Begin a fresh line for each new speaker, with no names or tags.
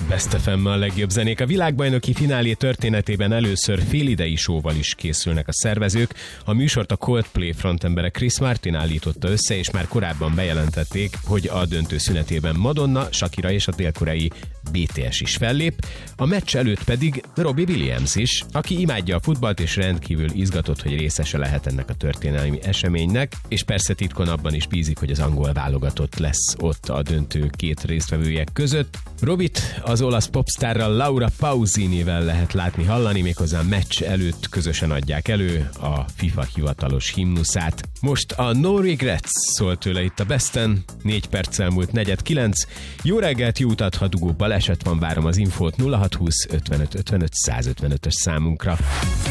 Best FM-mel a legjobb zenék. A világbajnoki finálé történetében először félidei showval is készülnek a szervezők. A műsort a Coldplay frontembere Chris Martin állította össze, és már korábban bejelentették, hogy a döntő szünetében Madonna, Shakira és a dél-koreai BTS is fellép. A meccs előtt pedig Robbie Williams is, aki imádja a futballt és rendkívül izgatott, hogy részese lehet ennek a történelmi eseménynek, és persze titkon abban is bízik, hogy az angol válogatott lesz ott a döntő két résztvevője között. Robit az olasz popstárral Laura Pausinivel lehet látni, hallani, méghozzá meccs előtt közösen adják elő a FIFA hivatalos himnuszát. Most a No Regrets szól tőle itt a Besten, 4 perccel múlt 4:09. Jó reggelt, jó utat, ha dugó baleset van, várom az infót 0620 55 55 155-ös számunkra.